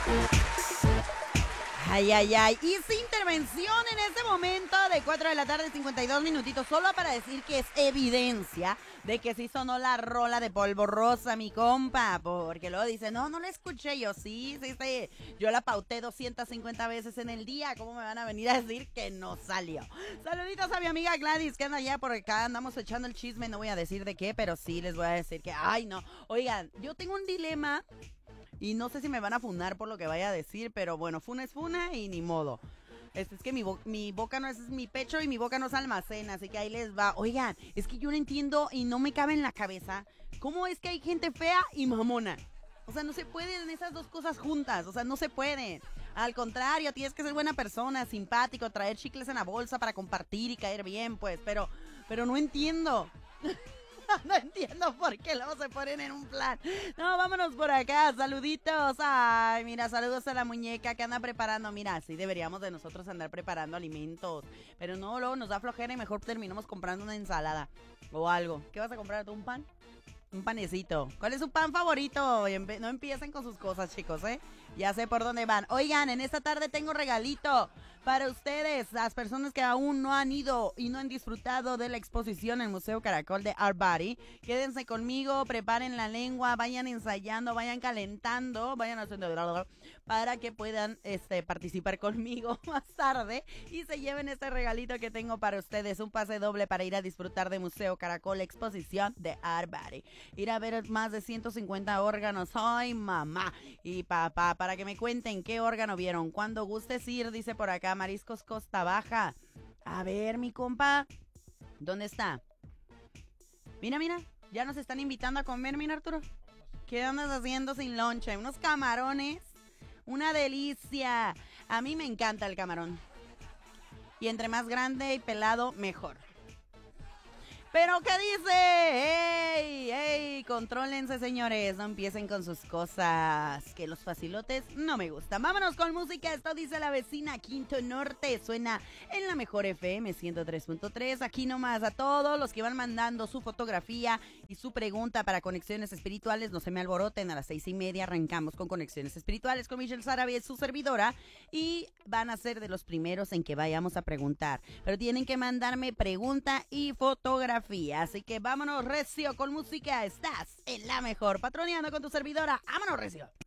Ay, ay, ay. Hice intervención en este momento de 4 de la tarde, 52 minutitos, solo para decir que es evidencia de que sí sonó la rola de Polvo Rosa, mi compa. Porque luego dice, no la escuché. Yo, sí. Yo la pauté 250 veces en el día. ¿Cómo me van a venir a decir que no salió? Saluditos a mi amiga Gladys, que anda allá por acá. Andamos echando el chisme. No voy a decir de qué, pero sí les voy a decir que, ay, no. Oigan, yo tengo un dilema. Y no sé si me van a funar por lo que vaya a decir, pero bueno, funa es funa y ni modo. Es que mi boca no es mi pecho y mi boca no se almacena, así que ahí les va. Oigan, es que yo no entiendo y no me cabe en la cabeza cómo es que hay gente fea y mamona. O sea, no se pueden esas dos cosas juntas, o sea, no se pueden. Al contrario, tienes que ser buena persona, simpático, traer chicles en la bolsa para compartir y caer bien, pues, pero no entiendo. No entiendo por qué luego se ponen en un plan. No, vámonos por acá. Saluditos. Ay, mira, saludos a la muñeca que anda preparando. Mira, sí deberíamos de nosotros andar preparando alimentos. Pero no, luego nos da flojera y mejor terminamos comprando una ensalada o algo. ¿Qué vas a comprar tú? ¿Un pan? Un panecito. ¿Cuál es su pan favorito? No empiecen con sus cosas, chicos, ¿eh? Ya sé por dónde van. Oigan, en esta tarde tengo regalito para ustedes, las personas que aún no han ido y no han disfrutado de la exposición en el Museo Caracol de Art Body. Quédense conmigo, preparen la lengua, vayan ensayando, vayan calentando, vayan haciendo para que puedan participar conmigo más tarde y se lleven este regalito que tengo para ustedes, un pase doble para ir a disfrutar de Museo Caracol, exposición de Art Body. Ir a ver más de 150 órganos. Ay, mamá y papá, para que me cuenten qué órgano vieron. Cuando gustes ir, dice por acá Mariscos Costa Baja. A ver, mi compa, ¿dónde está? Mira, ya nos están invitando a comer, mira, Arturo. ¿Qué andas haciendo sin lonche? Unos camarones. Una delicia. A mí me encanta el camarón. Y entre más grande y pelado, mejor. ¿Pero qué dice? ¡Ey! ¡Ey! Contrólense, señores. No empiecen con sus cosas. Que los facilotes no me gustan. Vámonos con música. Esto dice la vecina Quinto Norte. Suena en la mejor FM 103.3. Aquí nomás a todos los que van mandando su fotografía y su pregunta para Conexiones Espirituales. No se me alboroten. A las 6:30 arrancamos con Conexiones Espirituales con Michelle Sarabia, su servidora. Y van a ser de los primeros en que vayamos a preguntar. Pero tienen que mandarme pregunta y fotografía. Así que vámonos recio con música. Estás en la mejor, patroneando con tu servidora. Vámonos recio.